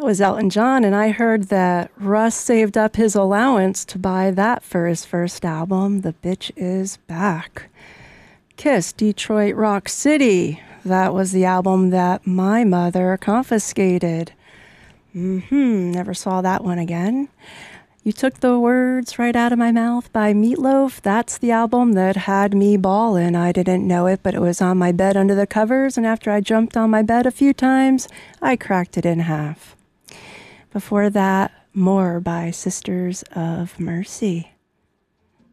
was Elton John, and I heard that Russ saved up his allowance to buy that for his first album, The Bitch Is Back. Kiss, Detroit Rock City. That was the album that my mother confiscated. Never saw that one again. You Took the Words Right Out of My Mouth by Meatloaf. That's the album that had me ballin'. I didn't know it, but it was on my bed under the covers, and after I jumped on my bed a few times, I cracked it in half. Before that, More by Sisters of Mercy.